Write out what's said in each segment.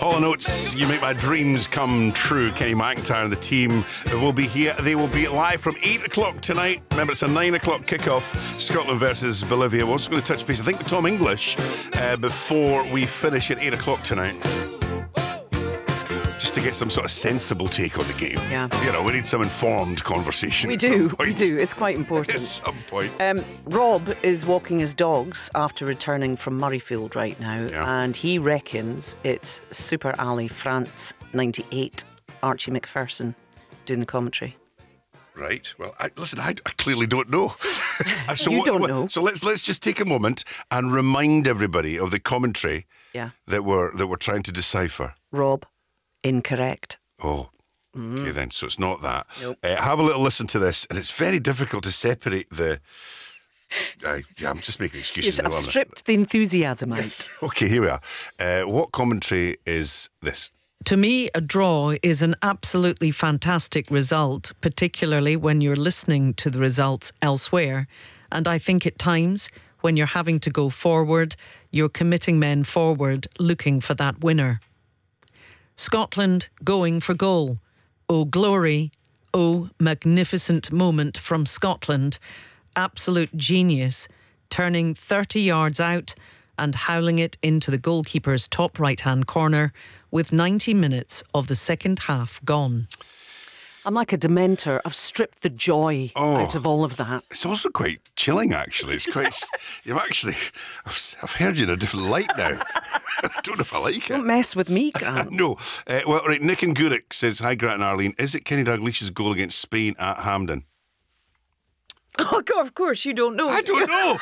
Hall & Oates, You Make My Dreams Come True. Kenny McIntyre and the team will be here. They will be live from 8 o'clock tonight. Remember, it's a 9 o'clock kickoff. Scotland versus Bolivia. We're also going to touch base, I think, with Tom English before we finish at 8 o'clock tonight. Just to get some sort of sensible take on the game. Yeah. You know, we need some informed conversation. We do. It's quite important. At some point. Rob is walking his dogs after returning from Murrayfield right now, and he reckons it's Super Ali France 98 Archie McPherson doing the commentary. Right. Well, I clearly don't know. So you don't know. So let's just take a moment and remind everybody of the commentary that we're trying to decipher. Rob, incorrect. Oh, okay then. So it's not that. Nope. Have a little listen to this, and it's very difficult to separate the. I'm just making excuses. I've stripped the enthusiasm out. Okay, here we are. What commentary is this? To me, a draw is an absolutely fantastic result, particularly when you're listening to the results elsewhere. And I think at times, when you're having to go forward, you're committing men forward looking for that winner. Scotland going for goal. Oh, glory. Oh, magnificent moment from Scotland. Absolute genius, turning 30 yards out and howling it into the goalkeeper's top right-hand corner with 90 minutes of the second half gone. I'm like a dementor. I've stripped the joy out of all of that. It's also quite chilling, actually. It's quite. I've heard you in a different light now. I don't know if I like it. Don't mess with me, Grant. No. Well, right. Nick and Gurick says, "Hi, Grant and Arlene. Is it Kenny Dalglish's goal against Spain at Hampden?" Oh, God, of course, you don't know. I don't know.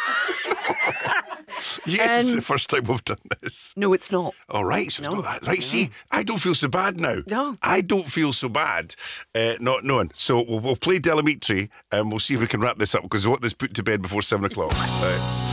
Yes, it's the first time we've done this. No, it's not. All right, so it's not that. Right, see, I don't feel so bad now. No. I don't feel so bad not knowing. So we'll play Delamitri and we'll see if we can wrap this up because we want this put to bed before 7 o'clock.